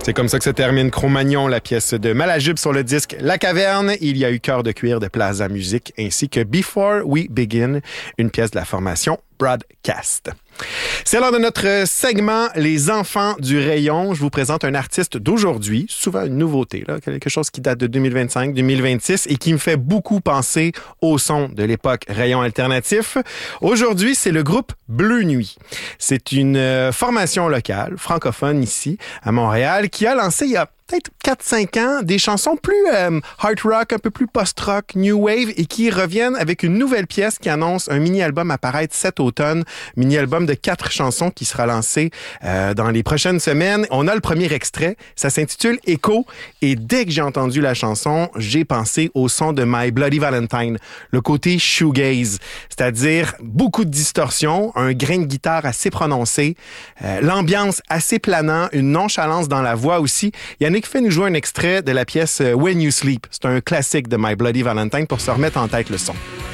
C'est comme ça que se termine Cro-Magnon, la pièce de Malajube sur le disque La Caverne. Il y a eu Cœur de cuir de Plaza Music ainsi que Before We Begin, une pièce de la formation Broadcast. C'est l'heure de notre segment Les enfants du rayon. Je vous présente un artiste d'aujourd'hui, souvent une nouveauté, là, quelque chose qui date de 2025-2026 et qui me fait beaucoup penser au son de l'époque rayon alternatif. Aujourd'hui, c'est le groupe Bleu Nuit. C'est une formation locale, francophone ici, à Montréal, qui a lancé il y a peut-être 4-5 ans, des chansons plus hard rock, un peu plus post-rock, new wave, et qui reviennent avec une nouvelle pièce qui annonce un mini-album à paraître cet automne, mini-album de 4 chansons qui sera lancé dans les prochaines semaines. On a le premier extrait, ça s'intitule Echo, et dès que j'ai entendu la chanson, j'ai pensé au son de My Bloody Valentine, le côté shoegaze, c'est-à-dire beaucoup de distorsion, un grain de guitare assez prononcé, l'ambiance assez planant, une nonchalance dans la voix aussi. Yannick fait nous jouer un extrait de la pièce When You Sleep. C'est un classique de My Bloody Valentine pour se remettre en tête le son.